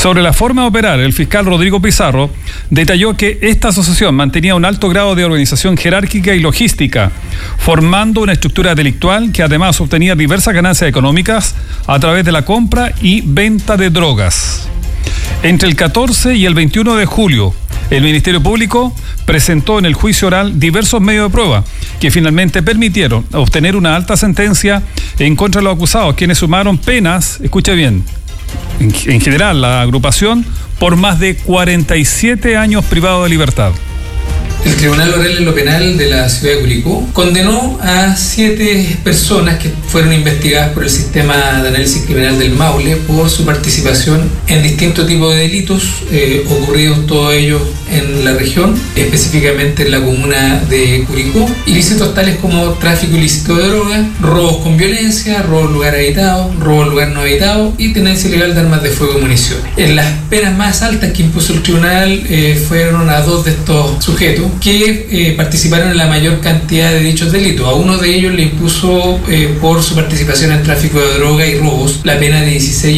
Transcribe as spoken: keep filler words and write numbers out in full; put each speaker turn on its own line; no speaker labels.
Sobre la forma de operar, el fiscal Rodrigo Pizarro detalló que esta asociación mantenía un alto grado de organización jerárquica y logística, formando una estructura delictual que además obtenía diversas ganancias económicas a través de la compra y venta de drogas. Entre el catorce y el veintiuno de julio, el Ministerio Público presentó en el juicio oral diversos medios de prueba que finalmente permitieron obtener una alta sentencia en contra de los acusados, quienes sumaron penas, escuche bien, en, en general la agrupación, por más de cuarenta y siete años privado de libertad.
El Tribunal Oral en lo Penal de la ciudad de Curicó condenó a siete personas que fueron investigadas por el Sistema de Análisis Criminal del Maule por su participación en distintos tipos de delitos eh, ocurridos todos ellos en la región, específicamente en la comuna de Curicó. Ilícitos tales como tráfico ilícito de drogas, robos con violencia, robo en lugar habitado, robo en lugar no habitado y tenencia ilegal de armas de fuego y municiones. En las penas más altas que impuso el tribunal eh, fueron a dos de estos sujetos que eh, participaron en la mayor cantidad de dichos delitos. A uno de ellos le impuso eh, por su participación en tráfico de droga y robos la pena de dieciséis